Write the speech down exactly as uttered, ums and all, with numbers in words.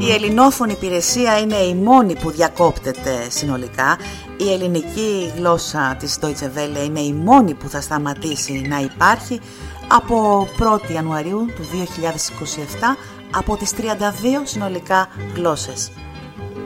Η ελληνόφωνη υπηρεσία είναι η μόνη που διακόπτεται συνολικά. Η ελληνική γλώσσα της Deutsche Welle είναι η μόνη που θα σταματήσει να υπάρχει από πρώτη Ιανουαρίου του δύο χιλιάδες είκοσι επτά από τις τριάντα δύο συνολικά γλώσσες.